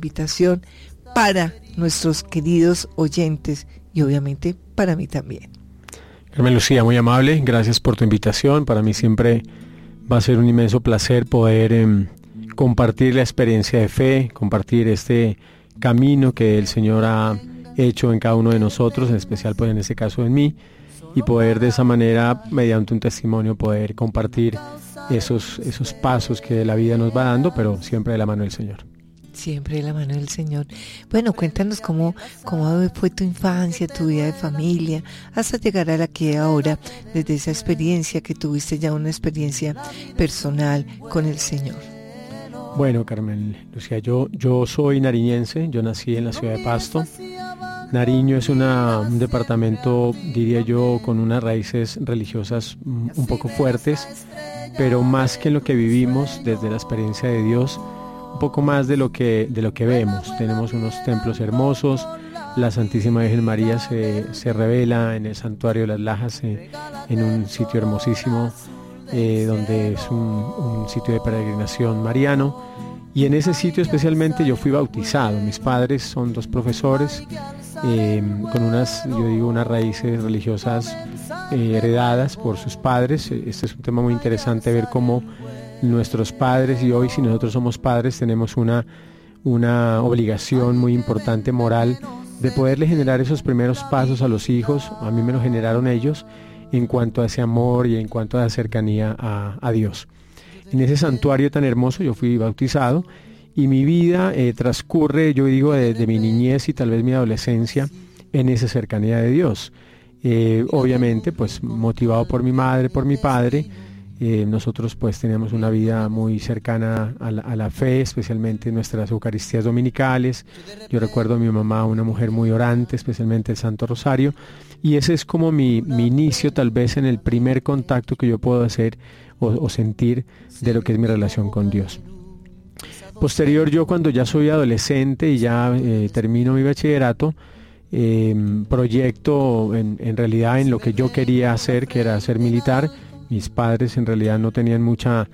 invitación para nuestros queridos oyentes y obviamente para mí también. Carmen Lucía, muy amable, gracias por tu invitación. Para mí siempre va a ser un inmenso placer poder compartir la experiencia de fe, compartir este camino que el Señor ha hecho en cada uno de nosotros, en especial pues en este caso en mí, y poder de esa manera, mediante un testimonio, poder compartir esos pasos que la vida nos va dando, pero siempre de la mano del Señor. Siempre de la mano del Señor. Bueno, cuéntanos cómo fue tu infancia, tu vida de familia, hasta llegar a la que ahora, desde esa experiencia que tuviste ya una experiencia personal con el Señor. Bueno, Carmen Lucía, yo soy nariñense, yo nací en la ciudad de Pasto. Nariño es un departamento, diría yo, con unas raíces religiosas un poco fuertes, pero más que en lo que vivimos desde la experiencia de Dios, un poco más de lo que vemos. Tenemos unos templos hermosos, la Santísima Virgen María se revela en el Santuario de las Lajas, en un sitio hermosísimo, donde es un sitio de peregrinación mariano, y en ese sitio especialmente yo fui bautizado. Mis padres son dos profesores, con unas raíces religiosas heredadas por sus padres. Este es un tema muy interesante, ver cómo nuestros padres, y hoy si nosotros somos padres tenemos una obligación muy importante moral de poderle generar esos primeros pasos a los hijos. A mí me lo generaron ellos en cuanto a ese amor y en cuanto a la cercanía a Dios. En ese santuario tan hermoso yo fui bautizado, y mi vida transcurre, yo digo, de mi niñez y tal vez mi adolescencia en esa cercanía de Dios. Obviamente pues motivado por mi madre, por mi padre. Nosotros pues teníamos una vida muy cercana a la fe, especialmente en nuestras Eucaristías dominicales. Yo recuerdo a mi mamá, una mujer muy orante, especialmente el Santo Rosario, y ese es como mi inicio, tal vez en el primer contacto que yo puedo hacer o sentir de lo que es mi relación con Dios. Posterior, yo cuando ya soy adolescente y ya termino mi bachillerato, proyecto en realidad en lo que yo quería hacer, que era ser militar. Mis padres en realidad no tenían mucha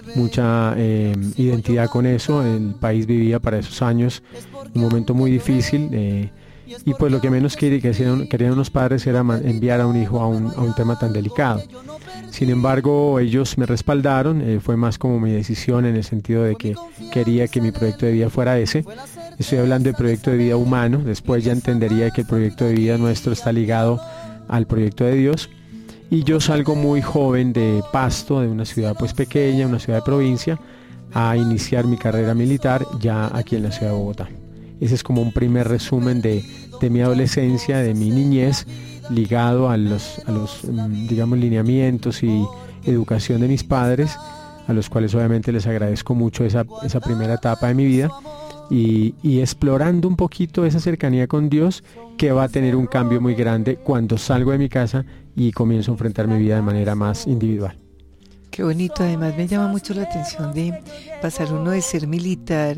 identidad con eso. El país vivía para esos años un momento muy difícil, y pues lo que menos querían unos padres era enviar a un hijo a un tema tan delicado. Sin embargo, ellos me respaldaron. Fue más como mi decisión, en el sentido de que quería que mi proyecto de vida fuera ese. Estoy hablando de proyecto de vida humano. Después ya entendería que el proyecto de vida nuestro está ligado al proyecto de Dios. Y yo salgo muy joven de Pasto, de una ciudad pues pequeña, una ciudad de provincia, a iniciar mi carrera militar ya aquí en la ciudad de Bogotá. Ese es como un primer resumen de mi adolescencia, de mi niñez, ligado a los digamos, lineamientos y educación de mis padres, a los cuales obviamente les agradezco mucho esa primera etapa de mi vida, y explorando un poquito esa cercanía con Dios, que va a tener un cambio muy grande cuando salgo de mi casa y comienzo a enfrentar mi vida de manera más individual. Qué bonito. Además me llama mucho la atención de pasar uno de ser militar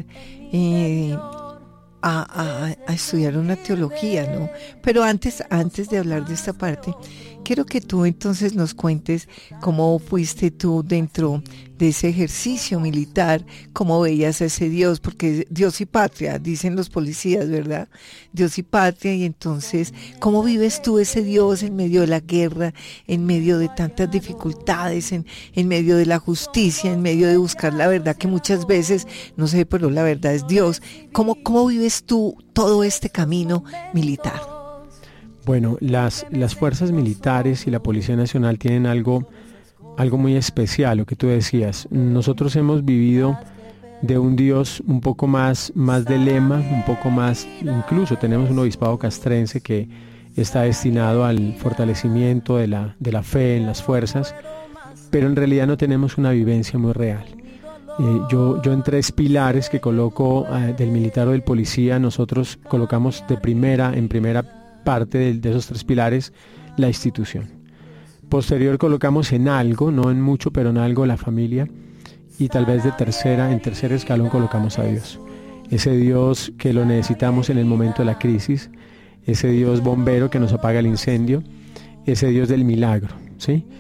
a estudiar una teología, ¿no? Pero antes de hablar de esta parte, quiero que tú entonces nos cuentes cómo fuiste tú dentro de ese ejercicio militar, cómo veías a ese Dios, porque Dios y patria, dicen los policías, ¿verdad? Dios y patria, y entonces, ¿cómo vives tú ese Dios en medio de la guerra, en medio de tantas dificultades, en medio de la justicia, en medio de buscar la verdad, que muchas veces, no sé, pero la verdad es Dios? ¿Cómo vives tú todo este camino militar? Bueno, las fuerzas militares y la Policía Nacional tienen algo muy especial, lo que tú decías. Nosotros hemos vivido de un Dios un poco más de lema, un poco más, incluso tenemos un obispado castrense que está destinado al fortalecimiento de la fe en las fuerzas, pero en realidad no tenemos una vivencia muy real. Yo en 3 pilares que coloco del militar o del policía, nosotros colocamos en primera parte de esos 3 pilares la institución. Posterior colocamos en algo, no en mucho, pero en algo, la familia, y tal vez en tercer escalón colocamos a Dios. Ese Dios que lo necesitamos en el momento de la crisis, ese Dios bombero que nos apaga el incendio, ese Dios del milagro, ¿sí?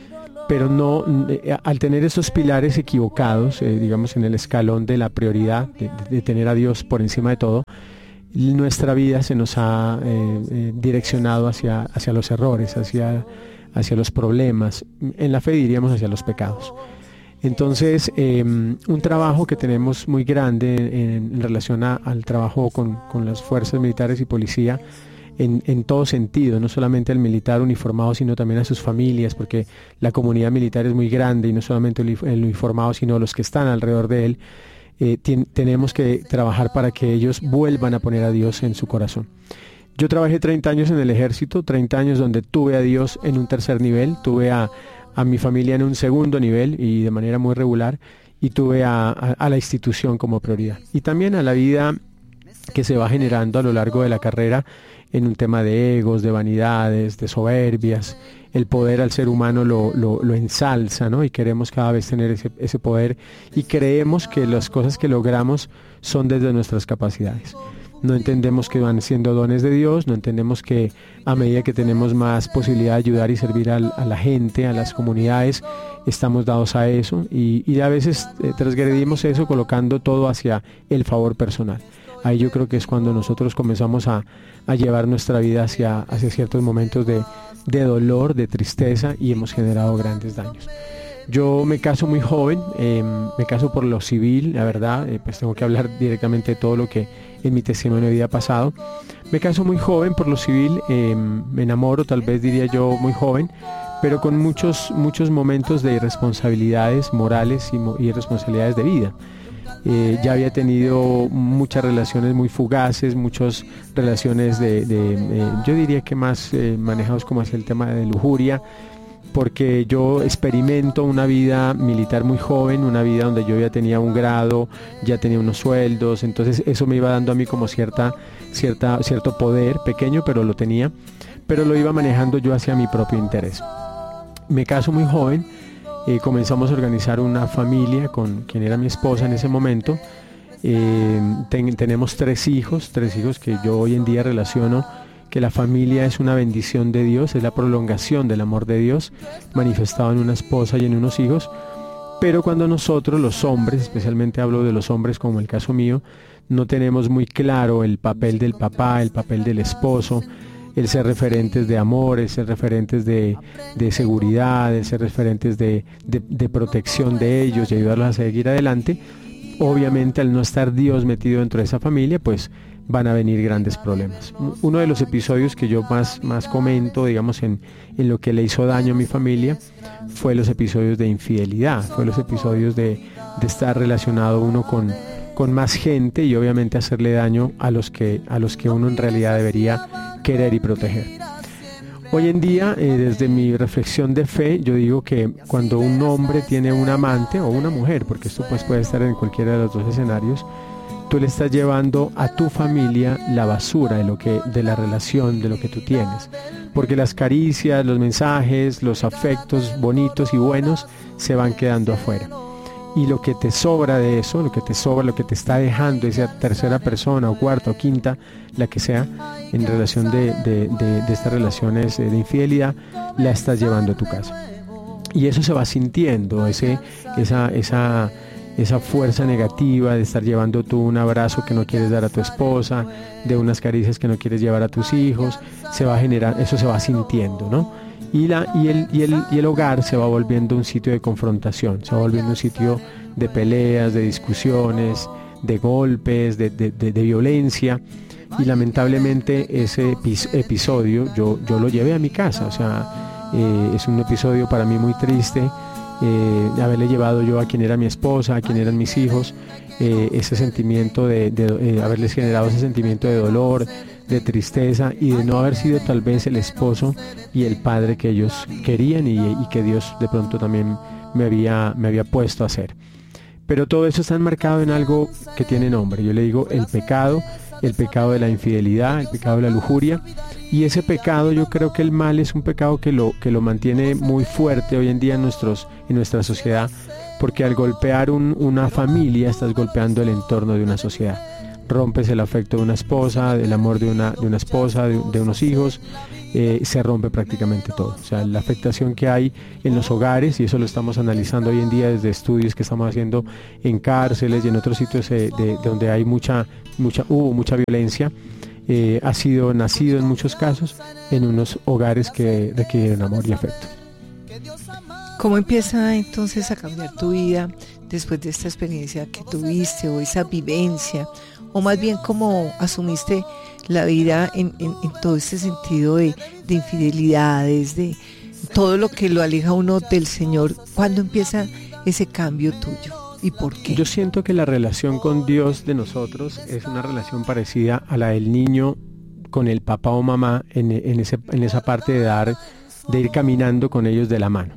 pero no, al tener esos pilares equivocados, digamos en el escalón de la prioridad, de tener a Dios por encima de todo, nuestra vida se nos ha direccionado hacia los errores, hacia los problemas, en la fe diríamos hacia los pecados. Entonces, un trabajo que tenemos muy grande en relación al trabajo con las fuerzas militares y policía, en todo sentido, no solamente al militar uniformado, sino también a sus familias, porque la comunidad militar es muy grande y no solamente el uniformado, sino los que están alrededor de él. Tenemos que trabajar para que ellos vuelvan a poner a Dios en su corazón. Yo trabajé 30 años en el ejército, 30 años donde tuve a Dios en un tercer nivel, tuve a mi familia en un segundo nivel y de manera muy regular, y tuve a la institución como prioridad. Y también a la vida que se va generando a lo largo de la carrera en un tema de egos, de vanidades, de soberbias. El poder al ser humano lo ensalza, ¿no? Y queremos cada vez tener ese poder y creemos que las cosas que logramos son desde nuestras capacidades. No entendemos que van siendo dones de Dios, no entendemos que a medida que tenemos más posibilidad de ayudar y servir a la gente, a las comunidades, estamos dados a eso y a veces transgredimos eso colocando todo hacia el favor personal. Ahí yo creo que es cuando nosotros comenzamos a llevar nuestra vida hacia ciertos momentos de dolor, de tristeza, y hemos generado grandes daños. Yo me caso muy joven, me caso por lo civil, la verdad, pues tengo que hablar directamente de todo lo que en mi testimonio de vida pasado. Me caso muy joven por lo civil, me enamoro, tal vez diría yo muy joven, pero con muchos momentos de irresponsabilidades morales y responsabilidades de vida. Ya había tenido muchas relaciones muy fugaces, muchas relaciones yo diría que más manejados como hacia el tema de lujuria, porque yo experimento una vida militar muy joven, una vida donde yo ya tenía un grado, ya tenía unos sueldos, entonces eso me iba dando a mí como cierto poder, pequeño, pero lo tenía, pero lo iba manejando yo hacia mi propio interés. Me caso muy joven. Comenzamos a organizar una familia con quien era mi esposa en ese momento. Tenemos tres hijos que yo hoy en día relaciono que la familia es una bendición de Dios, es la prolongación del amor de Dios manifestado en una esposa y en unos hijos. Pero cuando nosotros, los hombres, especialmente hablo de los hombres como el caso mío, no tenemos muy claro el papel del papá, el papel del esposo, el ser referentes de amor, el ser referentes de seguridad, el ser referentes de protección de ellos y ayudarlos a seguir adelante, obviamente al no estar Dios metido dentro de esa familia, pues van a venir grandes problemas. Uno de los episodios que yo más comento, digamos, en lo que le hizo daño a mi familia, fue los episodios de infidelidad, fue los episodios de estar relacionado uno con más gente y obviamente hacerle daño a los que uno en realidad debería querer y proteger. Hoy en día, desde mi reflexión de fe, yo digo que cuando un hombre tiene un amante o una mujer, porque esto pues puede estar en cualquiera de los dos escenarios, tú le estás llevando a tu familia la basura de la relación, de lo que tú tienes, porque las caricias, los mensajes, los afectos bonitos y buenos se van quedando afuera. Y lo que te sobra de eso, lo que te está dejando esa tercera persona o cuarta o quinta, la que sea, en relación de estas relaciones de infidelidad, la estás llevando a tu casa. Y eso se va sintiendo, esa fuerza negativa de estar llevando tú un abrazo que no quieres dar a tu esposa, de unas caricias que no quieres llevar a tus hijos, se va a generar, eso se va sintiendo, ¿no? Y el hogar se va volviendo un sitio de confrontación, se va volviendo un sitio de peleas, de discusiones, de golpes, de violencia. Y lamentablemente ese episodio yo lo llevé a mi casa, o sea, es un episodio para mí muy triste, de haberle llevado yo a quien era mi esposa, a quien eran mis hijos, ese sentimiento de haberles generado ese sentimiento de dolor, de tristeza y de no haber sido tal vez el esposo y el padre que ellos querían y que Dios de pronto también me había puesto a hacer. Pero todo eso está enmarcado en algo que tiene nombre. Yo le digo el pecado de la infidelidad, el pecado de la lujuria. Y ese pecado, yo creo que el mal es un pecado que lo mantiene muy fuerte hoy en día en nuestra sociedad, porque al golpear una familia estás golpeando el entorno de una sociedad. rompes el afecto de una esposa, el amor de una esposa, de unos hijos, se rompe prácticamente todo. O sea, la afectación que hay en los hogares, y eso lo estamos analizando hoy en día desde estudios que estamos haciendo en cárceles y en otros sitios de donde hay hubo mucha violencia, ha sido nacido en muchos casos en unos hogares que requieren amor y afecto. ¿Cómo empieza entonces a cambiar tu vida después de esta experiencia que tuviste o esa vivencia? O más bien, ¿cómo asumiste la vida en todo este sentido de infidelidades, de todo lo que lo aleja a uno del Señor? ¿Cuándo empieza ese cambio tuyo y por qué? Yo siento que la relación con Dios de nosotros es una relación parecida a la del niño con el papá o mamá en esa parte de ir caminando con ellos de la mano.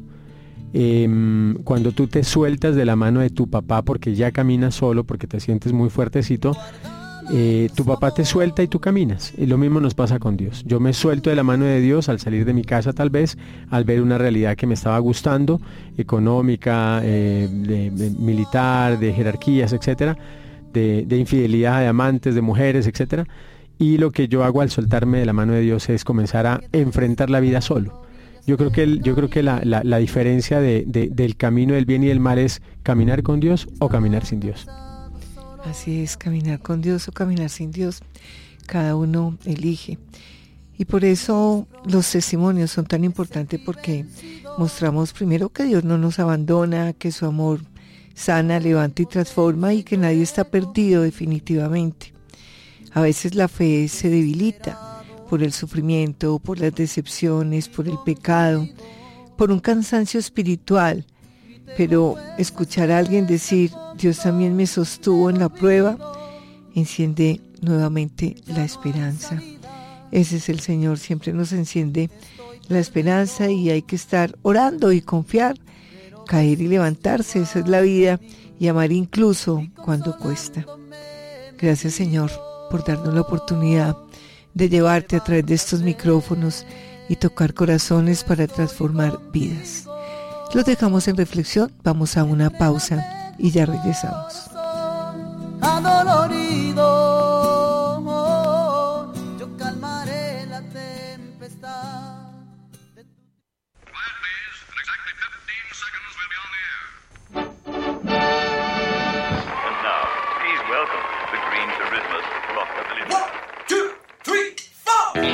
Cuando tú te sueltas de la mano de tu papá porque ya caminas solo, porque te sientes muy fuertecito, tu papá te suelta y tú caminas, y lo mismo nos pasa con Dios. Yo me suelto de la mano de Dios al salir de mi casa, tal vez al ver una realidad que me estaba gustando, económica, militar, de jerarquías, etcétera, de infidelidad, de amantes, de mujeres, etcétera, y lo que yo hago al soltarme de la mano de Dios es comenzar a enfrentar la vida solo. Yo creo que la diferencia del camino del bien y del mal es caminar con Dios o caminar sin Dios. Así es, caminar con Dios o caminar sin Dios. Cada uno elige. Y por eso los testimonios son tan importantes, porque mostramos primero que Dios no nos abandona, que su amor sana, levanta y transforma, y que nadie está perdido definitivamente. A veces la fe se debilita por el sufrimiento, por las decepciones, por el pecado, por un cansancio espiritual. Pero escuchar a alguien decir, Dios también me sostuvo en la prueba, enciende nuevamente la esperanza. Ese es el Señor, siempre nos enciende la esperanza, y hay que estar orando y confiar, caer y levantarse. Esa es la vida, y amar incluso cuando cuesta. Gracias, Señor, por darnos la oportunidad de llevarte a través de estos micrófonos y tocar corazones para transformar vidas. Los dejamos en reflexión, vamos a una pausa y ya regresamos.